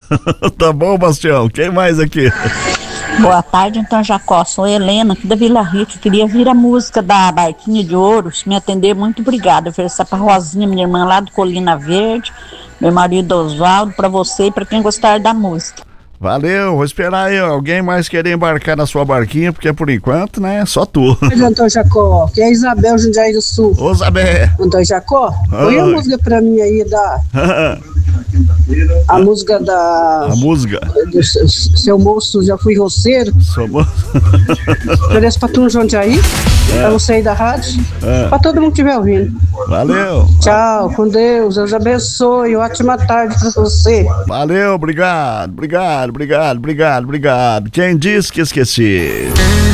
Tá bom, Bastião. Quem mais aqui? Boa tarde, então, Jacó. Sou Helena, aqui da Vila Rica. Queria ouvir a música da Barquinha de Ouro. Se me atender, muito obrigada. Oferecer pra Rosinha, minha irmã lá do Colina Verde, meu marido Oswaldo, pra você e pra quem gostar da música. Valeu, vou esperar aí alguém mais querer embarcar na sua barquinha, porque por enquanto, né, só tu. Antônio Jacó, que é Isabel Jundiaí do Sul. Ô, Zabé. Antônio Jacó, põe a música pra mim aí a música da... A música. Do seu moço, já fui roceiro. Ofereço pra tu no Jundiaí, pra você aí da rádio, pra todo mundo que estiver ouvindo. Valeu. Tchau, com Deus, Deus abençoe, ótima tarde pra você. Valeu, obrigado. Quem disse que esqueci?